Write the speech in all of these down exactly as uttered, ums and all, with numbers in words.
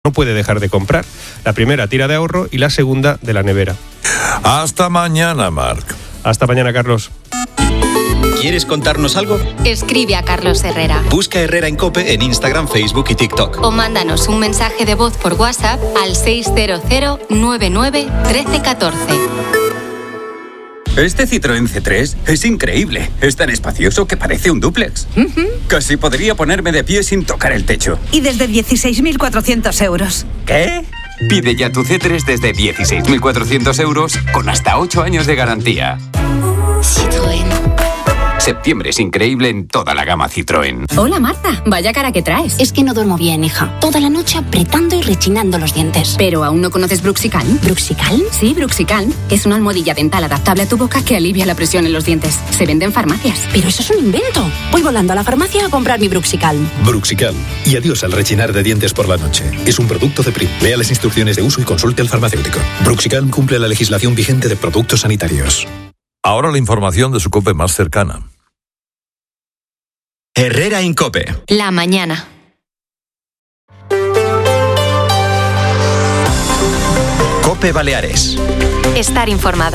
no puede dejar de comprar. La primera, tira de ahorro, y la segunda, de la nevera. Hasta mañana, Marc. Hasta mañana, Carlos. ¿Quieres contarnos algo? Escribe a Carlos Herrera. Busca Herrera en COPE en Instagram, Facebook y TikTok. O mándanos un mensaje de voz por WhatsApp al seis cero cero nueve nueve uno tres uno cuatro. Este Citroën C tres es increíble. Es tan espacioso que parece un dúplex. Uh-huh. Casi podría ponerme de pie sin tocar el techo. Y desde dieciséis mil cuatrocientos euros. ¿Qué? Pide ya tu C tres desde dieciséis mil cuatrocientos euros con hasta ocho años de garantía. Citroën. Septiembre es increíble en toda la gama Citroën. Hola, Marta. Vaya cara que traes. Es que no duermo bien, hija. Toda la noche apretando y rechinando los dientes. ¿Pero aún no conoces Bruxicalm? ¿Bruxicalm? Sí, Bruxicalm. Es una almohadilla dental adaptable a tu boca que alivia la presión en los dientes. Se vende en farmacias. Pero eso es un invento. Voy volando a la farmacia a comprar mi Bruxicalm. Bruxicalm. Y adiós al rechinar de dientes por la noche. Es un producto de Prim. Lea las instrucciones de uso y consulte al farmacéutico. Bruxicalm cumple la legislación vigente de productos sanitarios. Ahora la información de su COPE más cercana. Herrera en COPE. La mañana. COPE Baleares. Estar informado.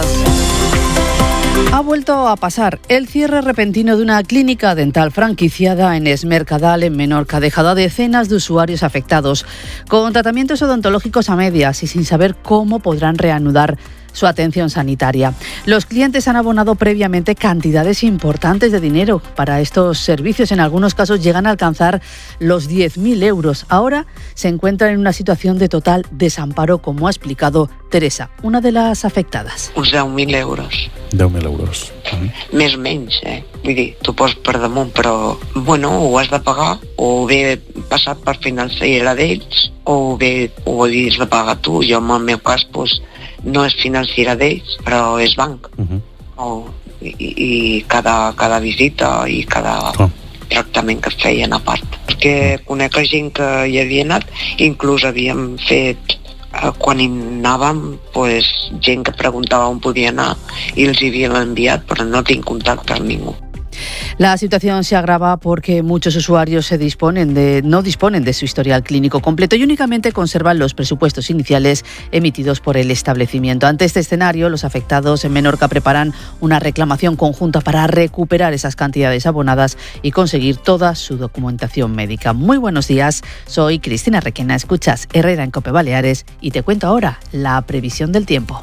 Ha vuelto a pasar. El cierre repentino de una clínica dental franquiciada en Es Mercadal, en Menorca, ha dejado a decenas de usuarios afectados, con tratamientos odontológicos a medias y sin saber cómo podrán reanudar su atención sanitaria. Los clientes han abonado previamente cantidades importantes de dinero para estos servicios. En algunos casos llegan a alcanzar los diez mil euros. Ahora se encuentran en una situación de total desamparo, como ha explicado Teresa, una de las afectadas. Uns deu mil euros. deu mil euros. Uh-huh. Més o menys, eh? Vull dir, tu pots per damunt, però, bueno, ho has de pagar, o bé passat per financera d'ells, o bé ho havies de pagar tu. Jo, en el meu cas, doncs, no és financera d'ells, però és banc. Uh-huh. o, i, I cada, cada visita i cada oh. tractament que es feien a part. Perquè conec gent que hi havia anat, inclús havíem fet, eh, quan hi anàvem, pues, gent que preguntava on podia anar i els hi havien enviat, però no tinc contacte amb ningú. La situación se agrava porque muchos usuarios se disponen de, no disponen de su historial clínico completo y únicamente conservan los presupuestos iniciales emitidos por el establecimiento. Ante este escenario, los afectados en Menorca preparan una reclamación conjunta para recuperar esas cantidades abonadas y conseguir toda su documentación médica. Muy buenos días, soy Cristina Requena, escuchas Herrera en COPE Baleares y te cuento ahora la previsión del tiempo.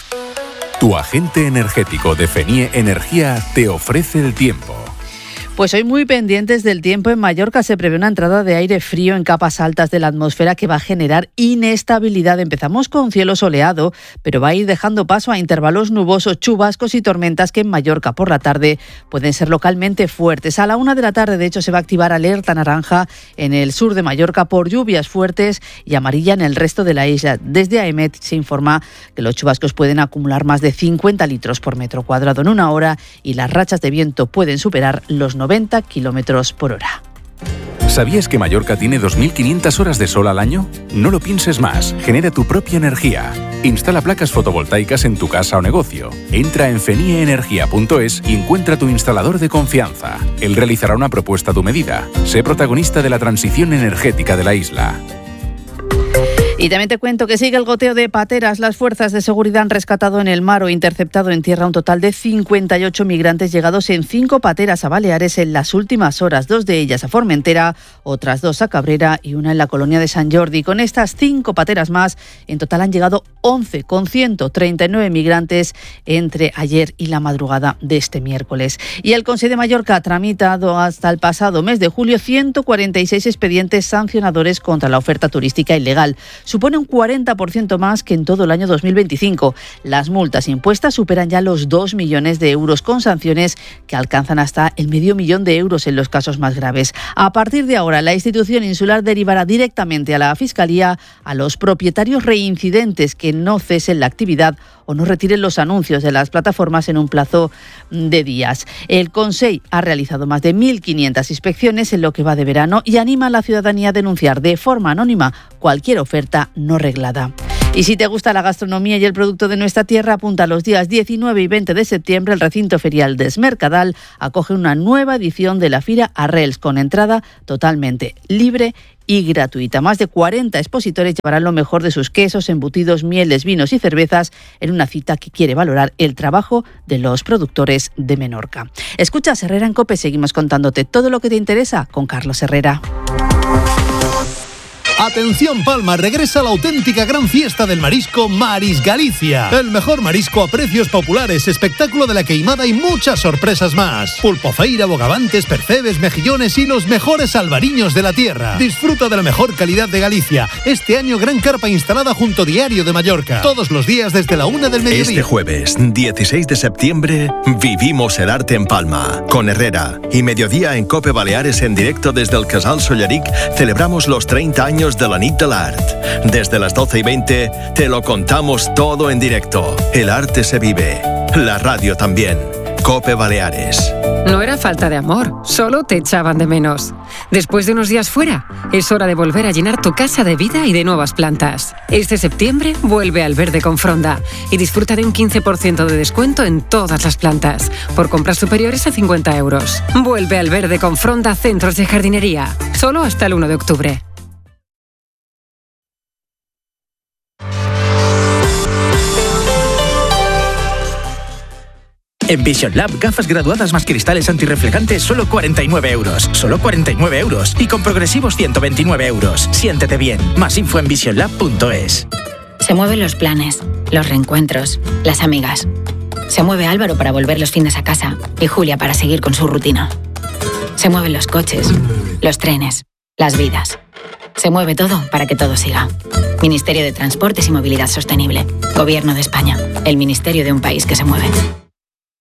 Tu agente energético de Fenie Energía te ofrece el tiempo. Pues hoy muy pendientes del tiempo. En Mallorca se prevé una entrada de aire frío en capas altas de la atmósfera que va a generar inestabilidad. Empezamos con cielo soleado, pero va a ir dejando paso a intervalos nubosos, chubascos y tormentas que en Mallorca por la tarde pueden ser localmente fuertes. A la una de la tarde, de hecho, se va a activar alerta naranja en el sur de Mallorca por lluvias fuertes y amarilla en el resto de la isla. Desde AEMET se informa que los chubascos pueden acumular más de cincuenta litros por metro cuadrado en una hora y las rachas de viento pueden superar los noventa kilómetros por hora. ¿Sabías que Mallorca tiene dos mil quinientas horas de sol al año? No lo pienses más, genera tu propia energía. Instala placas fotovoltaicas en tu casa o negocio. Entra en fenie energía punto es y encuentra tu instalador de confianza. Él realizará una propuesta a tu medida. Sé protagonista de la transición energética de la isla. Y también te cuento que sigue el goteo de pateras. Las fuerzas de seguridad han rescatado en el mar o interceptado en tierra un total de cincuenta y ocho migrantes llegados en cinco pateras a Baleares en las últimas horas. Dos de ellas a Formentera, otras dos a Cabrera y una en la colonia de Sant Jordi. Con estas cinco pateras más, en total han llegado once con ciento treinta y nueve migrantes entre ayer y la madrugada de este miércoles. Y el Consejo de Mallorca ha tramitado hasta el pasado mes de julio ciento cuarenta y seis expedientes sancionadores contra la oferta turística ilegal. Supone un cuarenta por ciento más que en todo el año dos mil veinticinco. Las multas impuestas superan ya los dos millones de euros, con sanciones que alcanzan hasta el medio millón de euros en los casos más graves. A partir de ahora, la institución insular derivará directamente a la Fiscalía a los propietarios reincidentes que no cesen la actividad o no retiren los anuncios de las plataformas en un plazo de días. El Consell ha realizado más de mil quinientas inspecciones en lo que va de verano y anima a la ciudadanía a denunciar de forma anónima cualquier oferta no reglada. Y si te gusta la gastronomía y el producto de nuestra tierra, apunta a los días diecinueve y veinte de septiembre. El recinto ferial de Es Mercadal acoge una nueva edición de la Fira Arrels, con entrada totalmente libre y gratuita. Más de cuarenta expositores llevarán lo mejor de sus quesos, embutidos, mieles, vinos y cervezas en una cita que quiere valorar el trabajo de los productores de Menorca. Escuchas Herrera en COPE, seguimos contándote todo lo que te interesa con Carlos Herrera. Atención Palma, regresa la auténtica gran fiesta del marisco Maris Galicia. El mejor marisco a precios populares, espectáculo de la queimada y muchas sorpresas más. Pulpofeira, bogavantes, percebes, mejillones y los mejores albariños de la tierra. Disfruta de la mejor calidad de Galicia. Este año gran carpa instalada junto Diario de Mallorca. Todos los días desde la una del mediodía. Este jueves, dieciséis de septiembre, vivimos el arte en Palma. Con Herrera y mediodía en COPE Baleares en directo desde el Casal Solleric, celebramos los treinta años de la Nit de l'Art. Desde las doce y veinte te lo contamos todo en directo. El arte se vive. La radio también. COPE Baleares. No era falta de amor, solo te echaban de menos. Después de unos días fuera, es hora de volver a llenar tu casa de vida y de nuevas plantas. Este septiembre vuelve al verde con Fronda y disfruta de un quince por ciento de descuento en todas las plantas, por compras superiores a cincuenta euros. Vuelve al verde con Fronda Centros de Jardinería, solo hasta el uno de octubre. En Vision Lab, gafas graduadas más cristales antirreflejantes, solo cuarenta y nueve euros. Solo cuarenta y nueve euros. Y con progresivos ciento veintinueve euros. Siéntete bien. Más info en vision lab punto es. Se mueven los planes, los reencuentros, las amigas. Se mueve Álvaro para volver los fines a casa y Julia para seguir con su rutina. Se mueven los coches, los trenes, las vidas. Se mueve todo para que todo siga. Ministerio de Transportes y Movilidad Sostenible. Gobierno de España. El ministerio de un país que se mueve.